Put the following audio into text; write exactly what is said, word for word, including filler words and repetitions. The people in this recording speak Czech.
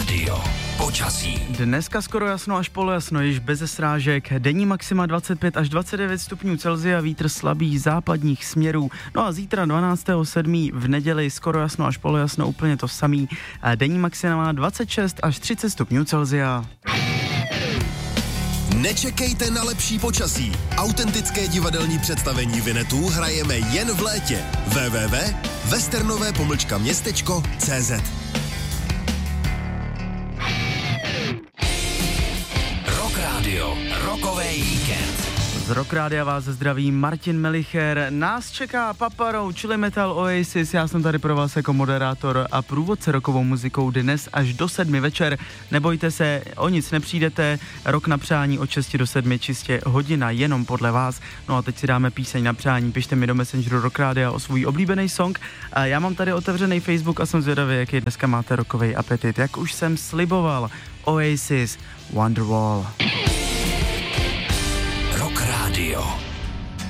Radio. Počasí. Dneska skoro jasno až polojasno, již beze srážek. Denní maxima dvacet pět až dvacet devět stupňů Celsia, vítr slabý západních směrů. No a zítra dvanáctého sedmého v neděli skoro jasno až polojasno, úplně to samý. A denní maxima dvacet šest až třicet stupňů Celsia. Nečekejte na lepší počasí. Autentické divadelní představení Vinetů hrajeme jen v létě. w w w tečka westernové pomlčka městečko tečka cé zet. Rock Radio, rokový víkend. Z Rock Rádia vás zdraví Martin Melicher. Nás čeká Paparou, Chili Metal, Oasis. Já jsem tady pro vás jako moderátor a průvodce rokovou muzikou dnes až do sedmi večer. Nebojte se, o nic nepřijdete. Rok na přání od šesti do sedmi, čistě hodina jenom podle vás. No a teď si dáme píseň na přání. Pište mi do Messengeru Rock Rádia o svůj oblíbený song. A já mám tady otevřený Facebook a jsem zvědavý, jaký dneska máte rokový apetit. Jak už jsem sliboval, Oasis, Wonderwall. Rock Radio.